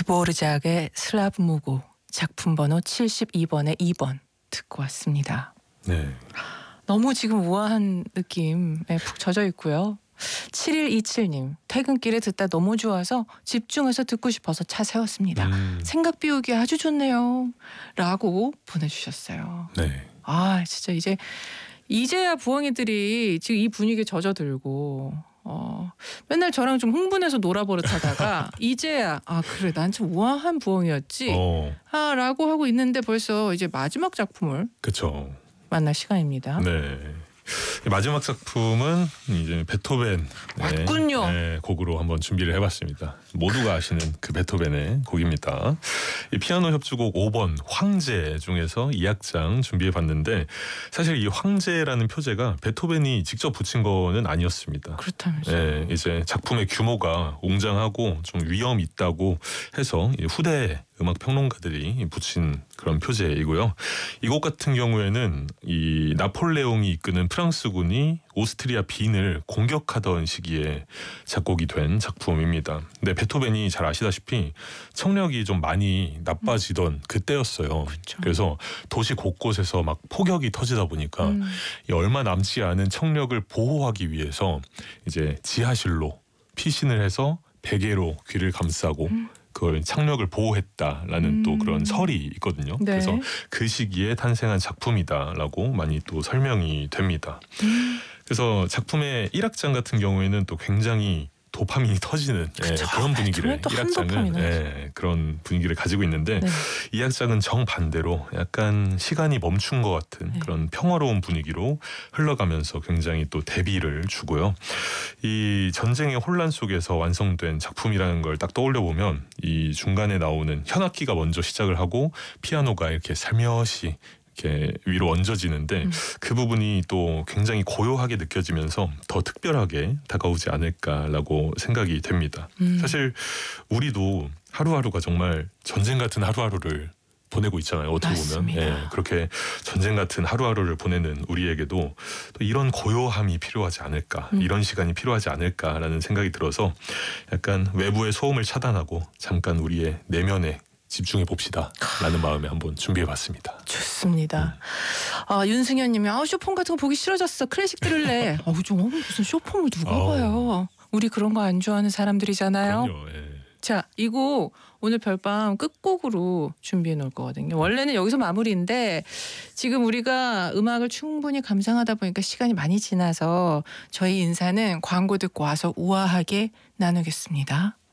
드보르작의 슬라브무고 작품 번호 72번에 2번 듣고 왔습니다. 네. 너무 지금 우아한 느낌에 푹 젖어 있고요. 7127님, 퇴근길에 듣다 너무 좋아서 집중해서 듣고 싶어서 차 세웠습니다. 생각 비우기 아주 좋네요. 라고 보내주셨어요. 네. 아, 진짜 이제야 부엉이들이 지금 이 분위기에 젖어들고 맨날 저랑 좀 흥분해서 놀아버릇하다가 이제야 그래 난 참 우아한 부엉이였지 라고 하고 있는데 벌써 이제 마지막 작품을 그렇죠. 만날 시간입니다. 네. 마지막 작품은 이제 베토벤 맞군요. 곡으로 한번 준비를 해봤습니다. 모두가 아시는 그 베토벤의 곡입니다. 이 피아노 협주곡 5번 황제 중에서 2악장 준비해봤는데 사실 이 황제라는 표제가 베토벤이 직접 붙인 거는 아니었습니다. 그렇다면서요. 이제 작품의 규모가 웅장하고 좀 위험 있다고 해서 후대 음악 평론가들이 붙인 그런 표제이고요. 이 곡 같은 경우에는 이 나폴레옹이 이끄는 프랑스군이 오스트리아 빈을 공격하던 시기에 작곡이 된 작품입니다. 근데 베토벤이 잘 아시다시피 청력이 좀 많이 나빠지던 그때였어요. 그렇죠. 그래서 도시 곳곳에서 막 폭격이 터지다 보니까 이 얼마 남지 않은 청력을 보호하기 위해서 이제 지하실로 피신을 해서 베개로 귀를 감싸고 그걸 창력을 보호했다라는 또 그런 설이 있거든요. 네. 그래서 그 시기에 탄생한 작품이다라고 많이 또 설명이 됩니다. 그래서 작품의 1악장 같은 경우에는 또 굉장히 도파민이 터지는 그런 분위기를 1악장은 그런 분위기를 가지고 있는데 네. 2악장은 정반대로 약간 시간이 멈춘 것 같은 그런 평화로운 분위기로 흘러가면서 굉장히 또 대비를 주고요. 이 전쟁의 혼란 속에서 완성된 작품이라는 걸 딱 떠올려 보면 이 중간에 나오는 현악기가 먼저 시작을 하고 피아노가 이렇게 살며시 이렇게 위로 얹어지는데 그 부분이 또 굉장히 고요하게 느껴지면서 더 특별하게 다가오지 않을까라고 생각이 됩니다. 사실 우리도 하루하루가 정말 전쟁 같은 하루하루를 보내고 있잖아요. 어떻게 맞습니다. 보면 그렇게 전쟁 같은 하루하루를 보내는 우리에게도 또 이런 고요함이 필요하지 않을까, 이런 시간이 필요하지 않을까라는 생각이 들어서 약간 외부의 소음을 차단하고 잠깐 우리의 내면에 집중해 봅시다 라는 마음에 한번 준비해봤습니다. 좋습니다. 윤승현님이 쇼폰 같은 거 보기 싫어졌어. 클래식 들을래. 무슨 쇼폰을 누가 봐요. 우리 그런 거 안 좋아하는 사람들이잖아요. 그럼요. 자, 이 곡 오늘 별밤 끝곡으로 준비해 놓을 거거든요. 원래는 여기서 마무리인데 지금 우리가 음악을 충분히 감상하다 보니까 시간이 많이 지나서 저희 인사는 광고 듣고 와서 우아하게 나누겠습니다.